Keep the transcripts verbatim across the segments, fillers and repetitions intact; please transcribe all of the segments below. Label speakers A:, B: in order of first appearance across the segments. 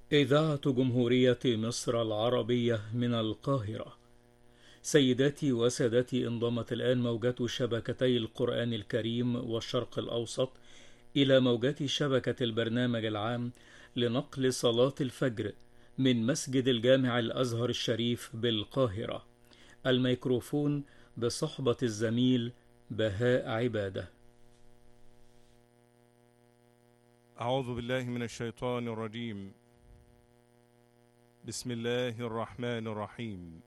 A: إذاعة جمهورية مصر العربية من القاهرة. سيداتي وسادتي، انضمت الآن موجات شبكتي القرآن الكريم والشرق الأوسط إلى موجات شبكة البرنامج العام لنقل صلاة الفجر من مسجد الجامع الأزهر الشريف بالقاهرة. الميكروفون بصحبة الزميل بهاء عبادة.
B: أعوذ بالله من الشيطان الرجيم. بسم الله الرحمن الرحيم.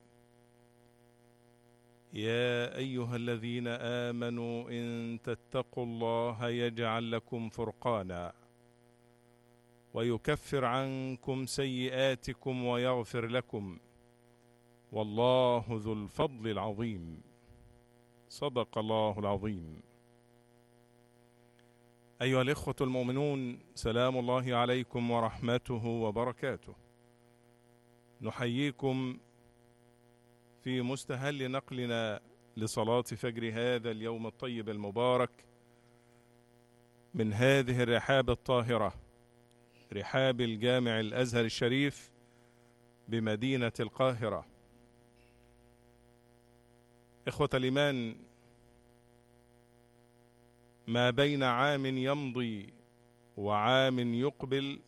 B: يا أيها الذين آمنوا إن تتقوا الله يجعل لكم فرقانا ويكفر عنكم سيئاتكم ويغفر لكم، والله ذو الفضل العظيم. صدق الله العظيم. أيها الإخوة المؤمنون، سلام الله عليكم ورحمته وبركاته. نحييكم في مستهل نقلنا لصلاة فجر هذا اليوم الطيب المبارك من هذه الرحاب الطاهرة، رحاب الجامع الأزهر الشريف بمدينة القاهرة. إخوة الإيمان، ما بين عام يمضي وعام يقبل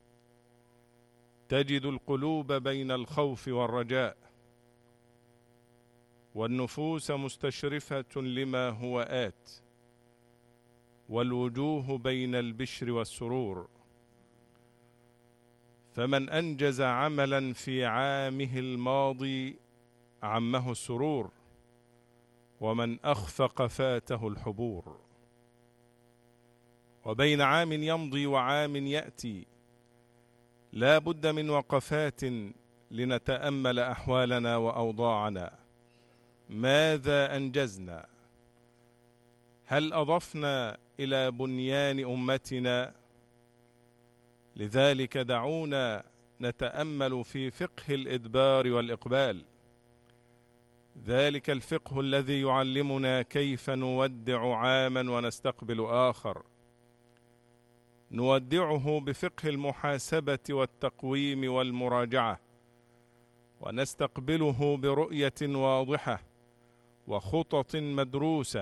B: تجد القلوب بين الخوف والرجاء، والنفوس مستشرفة لما هو آت، والوجوه بين البشر والسرور. فمن أنجز عملا في عامه الماضي عمه السرور، ومن أخفق فاته الحبور. وبين عام يمضي وعام يأتي لا بد من وقفات لنتأمل أحوالنا وأوضاعنا. ماذا أنجزنا؟ هل أضفنا إلى بنيان أمتنا؟ لذلك دعونا نتأمل في فقه الإدبار والإقبال، ذلك الفقه الذي يعلمنا كيف نودع عاما ونستقبل آخر. نودعه بفقه المحاسبة والتقويم والمراجعة، ونستقبله برؤية واضحة وخطط مدروسة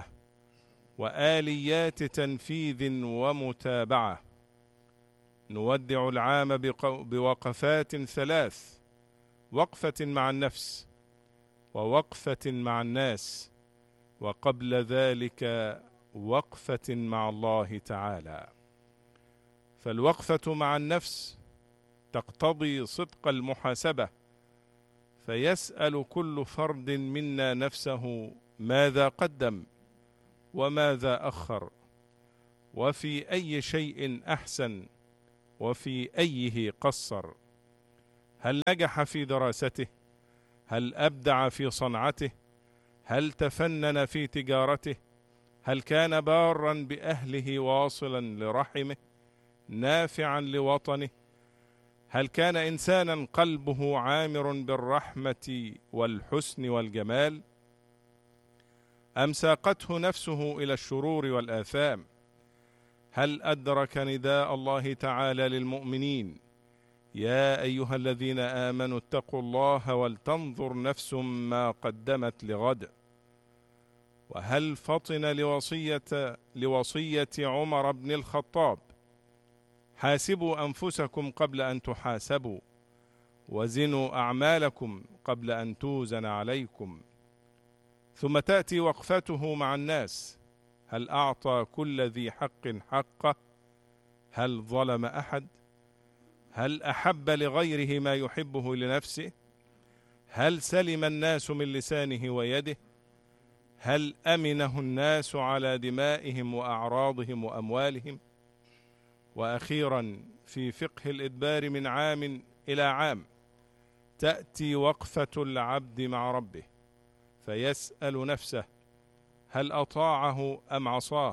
B: وآليات تنفيذ ومتابعة. نودع العام بوقفات ثلاث: وقفة مع النفس، ووقفة مع الناس، وقبل ذلك وقفة مع الله تعالى. فالوقفة مع النفس تقتضي صدق المحاسبة، فيسأل كل فرد منا نفسه ماذا قدم وماذا أخر، وفي أي شيء أحسن وفي أيه قصر. هل نجح في دراسته؟ هل أبدع في صنعته؟ هل تفنن في تجارته؟ هل كان بارا بأهله واصلا لرحمه نافعا لوطنه؟ هل كان إنسانا قلبه عامر بالرحمة والحسن والجمال؟ أم ساقته نفسه إلى الشرور والآثام؟ هل أدرك نداء الله تعالى للمؤمنين: يا أيها الذين آمنوا اتقوا الله ولتنظر نفس ما قدمت لغد؟ وهل فطن لوصية, لوصية عمر بن الخطاب: حاسبوا أنفسكم قبل أن تحاسبوا، وزنوا أعمالكم قبل أن توزن عليكم؟ ثم تأتي وقفته مع الناس: هل أعطى كل ذي حق حقه؟ هل ظلم أحد؟ هل أحب لغيره ما يحبه لنفسه؟ هل سلم الناس من لسانه ويده؟ هل أمنه الناس على دمائهم وأعراضهم وأموالهم؟ وأخيرا في فقه الإدبار من عام إلى عام تأتي وقفة العبد مع ربه، فيسأل نفسه: هل أطاعه أم عصاه؟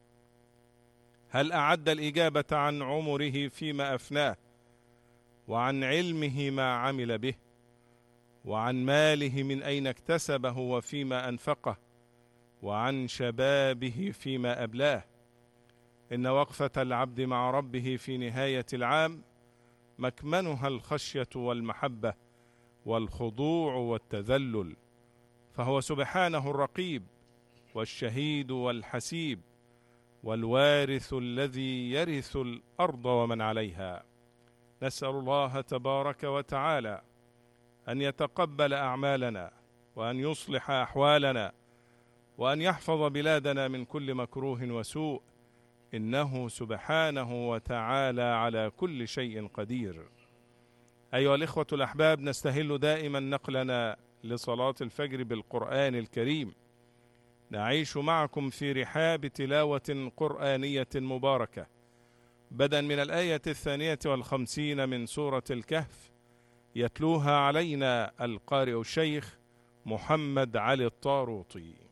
B: هل أعد الإجابة عن عمره فيما أفناه، وعن علمه ما عمل به، وعن ماله من أين اكتسبه وفيما أنفقه، وعن شبابه فيما أبلاه؟ إن وقفة العبد مع ربه في نهاية العام مكمنها الخشية والمحبة والخضوع والتذلل، فهو سبحانه الرقيب والشهيد والحسيب والوارث الذي يرث الأرض ومن عليها. نسأل الله تبارك وتعالى أن يتقبل أعمالنا وأن يصلح أحوالنا وأن يحفظ بلادنا من كل مكروه وسوء، إنه سبحانه وتعالى على كل شيء قدير. أيها الإخوة الأحباب، نستهل دائما نقلنا لصلاة الفجر بالقرآن الكريم. نعيش معكم في رحاب تلاوة قرآنية مباركة، بدءا من الآية الثانية والخمسين من سورة الكهف، يتلوها علينا القارئ الشيخ محمد علي الطاروطي.